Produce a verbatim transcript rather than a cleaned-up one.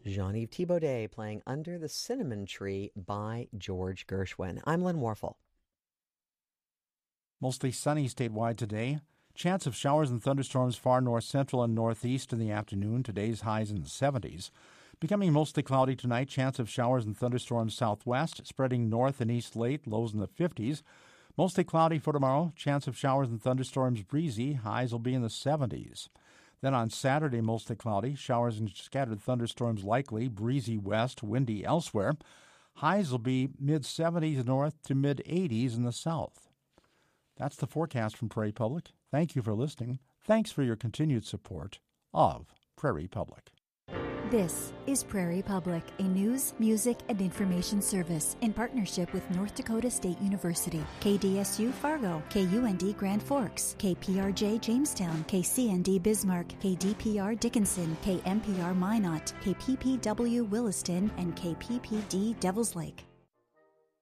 Jean-Yves Thibaudet playing Under the Cinnamon Tree by George Gershwin. I'm Lynn Warfel. Mostly sunny statewide today. Chance of showers and thunderstorms far north central and northeast in the afternoon. Today's highs in the seventies. Becoming mostly cloudy tonight. Chance of showers and thunderstorms southwest, spreading north and east late. Lows in the fifties. Mostly cloudy for tomorrow. Chance of showers and thunderstorms breezy. Highs will be in the seventies. Then on Saturday, mostly cloudy. Showers and scattered thunderstorms likely. Breezy west, windy elsewhere. Highs will be mid-seventies north to mid-eighties in the south. That's the forecast from Prairie Public. Thank you for listening. Thanks for your continued support of Prairie Public. This is Prairie Public, a news, music, and information service in partnership with North Dakota State University, K D S U Fargo, K U N D Grand Forks, K P R J Jamestown, K C N D Bismarck, K D P R Dickinson, K M P R Minot, K P P W Williston, and K P P D Devils Lake.